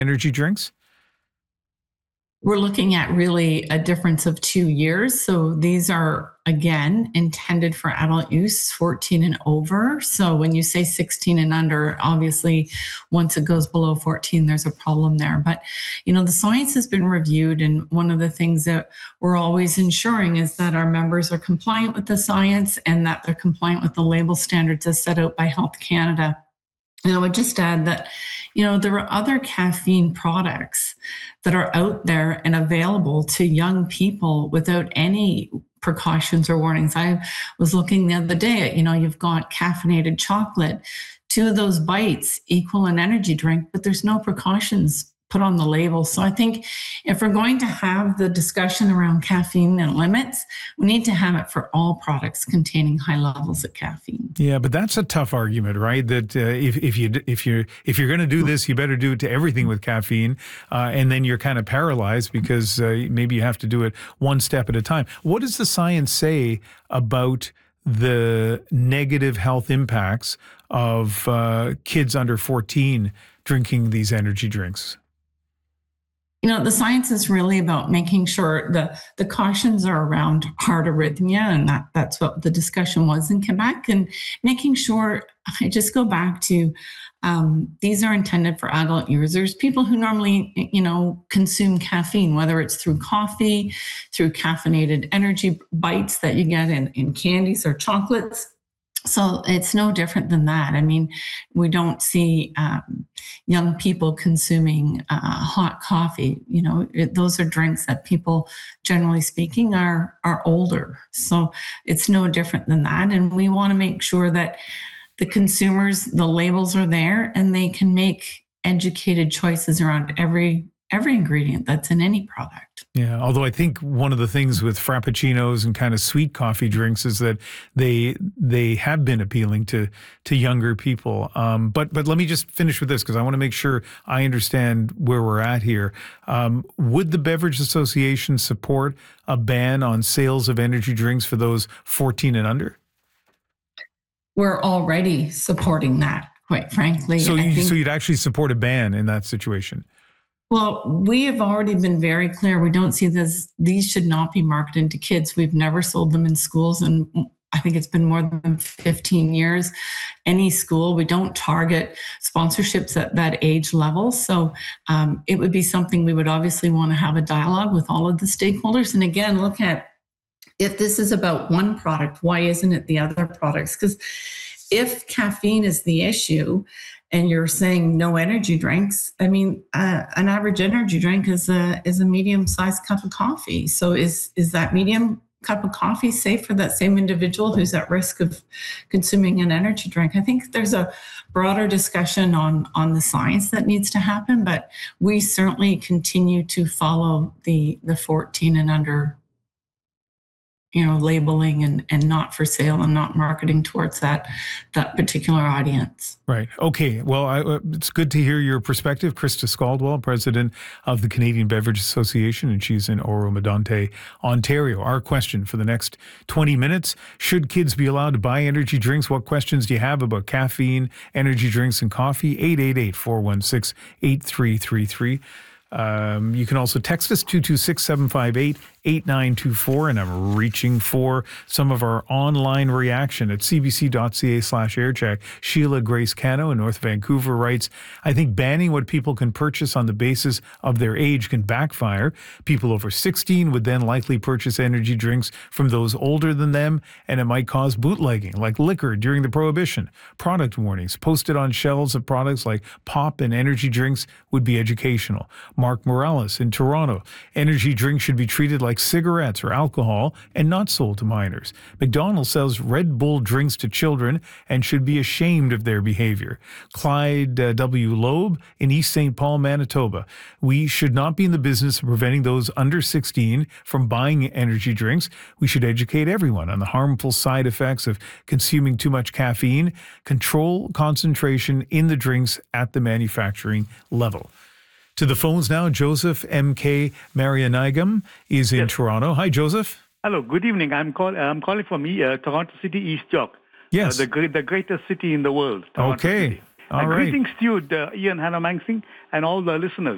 energy drinks? We're looking at really a difference of 2 years. So these are, again, intended for adult use, 14 and over. So when you say 16 and under, obviously, once it goes below 14, there's a problem there. But, the science has been reviewed. And one of the things that we're always ensuring is that our members are compliant with the science and that they're compliant with the label standards as set out by Health Canada. And I would just add that, there are other caffeine products that are out there and available to young people without any precautions or warnings. I was looking the other day at, you've got caffeinated chocolate. 2 of those bites equal an energy drink, but there's no precautions put on the label. So I think if we're going to have the discussion around caffeine and limits, we need to have it for all products containing high levels of caffeine. Yeah, but that's a tough argument, right? That if you're going to do this, you better do it to everything with caffeine, and then you're kind of paralyzed because maybe you have to do it one step at a time. What does the science say about the negative health impacts of kids under 14 drinking these energy drinks? The science is really about making sure the cautions are around heart arrhythmia, and that's what the discussion was in Quebec, and making sure, I just go back to, these are intended for adult users, people who normally, consume caffeine, whether it's through coffee, through caffeinated energy bites that you get in candies or chocolates. So it's no different than that. I mean, we don't see young people consuming hot coffee. Those are drinks that people, generally speaking, are older. So it's no different than that. And we want to make sure that the consumers, the labels are there, and they can make educated choices around every ingredient that's in any product. Yeah, although I think one of the things with frappuccinos and kind of sweet coffee drinks is that they have been appealing to younger people. But let me just finish with this because I want to make sure I understand where we're at here. Would the Beverage Association support a ban on sales of energy drinks for those 14 and under? We're already supporting that, quite frankly. So you'd actually support a ban in that situation? Well, we have already been very clear. We don't see these should not be marketed to kids. We've never sold them in schools, and I think it's been more than 15 years. Any school, we don't target sponsorships at that age level. So it would be something we would obviously want to have a dialogue with all of the stakeholders. And again, look at, if this is about one product, why isn't it the other products? Because if caffeine is the issue, and you're saying no energy drinks, I mean, an average energy drink is a medium-sized cup of coffee. So is that medium cup of coffee safe for that same individual who's at risk of consuming an energy drink? I think there's a broader discussion on the science that needs to happen, but we certainly continue to follow the 14 and under labeling and not for sale and not marketing towards that particular audience. Right. Okay. Well, it's good to hear your perspective. Krista Scaldwell, president of the Canadian Beverage Association, and she's in Oro-Medonte, Ontario. Our question for the next 20 minutes, should kids be allowed to buy energy drinks? What questions do you have about caffeine, energy drinks, and coffee? 888-416-8333. You can also text us 226-758-8924, and I'm reaching for some of our online reaction at cbc.ca/aircheck. Sheila Grace Cano in North Vancouver writes, I think banning what people can purchase on the basis of their age can backfire. People over 16 would then likely purchase energy drinks from those older than them, and it might cause bootlegging, like liquor during the Prohibition. Product warnings posted on shelves of products like pop and energy drinks would be educational. Mark Morales in Toronto, energy drinks should be treated like cigarettes or alcohol and not sold to minors. McDonald's sells Red Bull drinks to children and should be ashamed of their behavior. Clyde W. Loeb in East St. Paul, Manitoba. We should not be in the business of preventing those under 16 from buying energy drinks. We should educate everyone on the harmful side effects of consuming too much caffeine, control concentration in the drinks at the manufacturing level. To the phones now, Joseph M.K. Marianigam is in Toronto. Hi, Joseph. Hello, good evening. I'm calling from Toronto City, East York. Yes. The greatest city in the world, Toronto Okay. City. All right. Greetings to you, Ian Hanomangsing, and all the listeners.